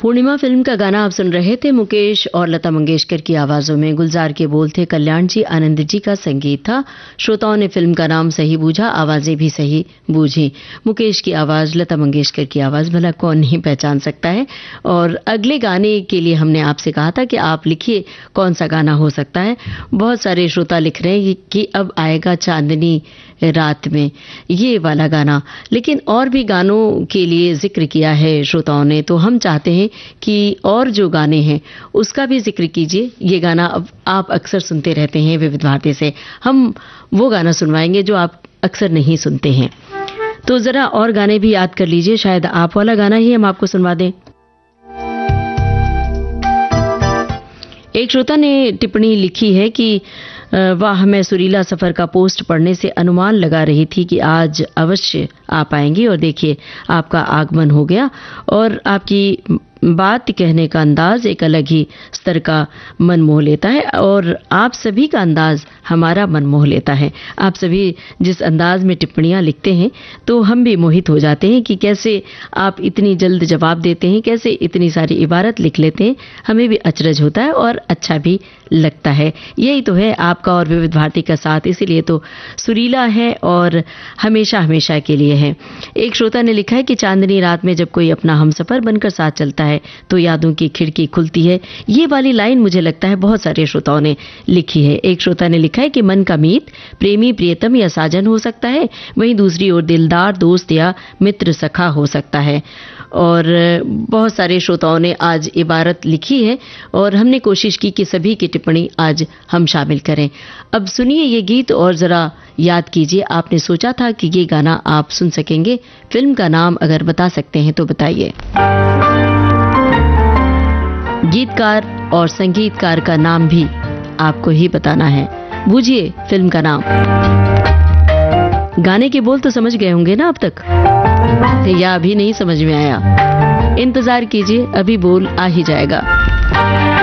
पूर्णिमा film का गाना आप सुन रहे थे। मुकेश और लता मंगेशकर की आवाजों में गुलजार के बोल थे, कल्याण जी आनंद जी का संगीत था। श्रोताओं ने फिल्म का नाम सही बूझा, आवाजें भी सही बूझी। मुकेश की आवाज, लता मंगेशकर की आवाज भला कौन नहीं पहचान सकता है। और अगले गाने के लिए हमने आपसे कहा था कि आप लिखिए कौन सा गाना हो सकता है। बहुत सारे श्रोता लिख रहे हैं कि अब आएगा चांदनी रात में, ये वाला गाना। लेकिन और भी गानों के लिए जिक्र किया है श्रोताओं ने, तो हम चाहते हैं कि और जो गाने हैं उसका भी जिक्र कीजिए। ये गाना अब आप अक्सर सुनते रहते हैं विविध भारती से, हम वो गाना सुनवाएंगे जो आप अक्सर नहीं सुनते हैं। तो जरा और गाने भी याद कर लीजिए, शायद आप वाला गाना ही हम आपको सुनवा दें। एक श्रोता ने टिप्पणी लिखी है कि वाह, मैं सुरीला सफर का पोस्ट पढ़ने से अनुमान लगा रही थी कि आज अवश्य आ पाएंगी, और देखिए आपका आगमन हो गया। और आपकी बात कहने का अंदाज एक अलग ही स्तर का मन मोह लेता है, और आप सभी का अंदाज हमारा मन मोह लेता है। आप सभी जिस अंदाज में टिप्पणियां लिखते हैं तो हम भी मोहित हो जाते हैं कि कैसे आप इतनी जल्द जवाब देते हैं, कैसे इतनी सारी इबारत लिख लेते हैं। हमें भी अचरज होता है और अच्छा भी लगता है। यही तो है आपका और विविध भारती का साथ, इसीलिए तो सुरीला है और हमेशा हमेशा के लिए है। एक श्रोता ने लिखा है कि चांदनी रात में जब कोई अपना हमसफर बनकर साथ चलता है तो यादों की खिड़की खुलती है। ये वाली लाइन मुझे लगता है बहुत सारे श्रोताओं ने लिखी है। एक श्रोता ने लिखा है कि मन का मीत प्रेमी प्रियतम या साजन हो सकता है, वहीं दूसरी ओर दिलदार दोस्त या मित्र सखा हो सकता है। और बहुत सारे श्रोताओं ने आज इबारत लिखी है और हमने कोशिश की कि सभी की टिप्पणी आज हम शामिल करें। अब सुनिए ये गीत और जरा याद कीजिए, आपने सोचा था कि ये गाना आप सुन सकेंगे। फिल्म का नाम अगर बता सकते हैं तो बताइए। गीतकार और संगीतकार का नाम भी आपको ही बताना है। बूझिए फिल्म का नाम। गाने के बोल तो समझ गए होंगे ना अब तक, या अभी नहीं समझ में आया? इंतजार कीजिए, अभी बोल आ ही जाएगा।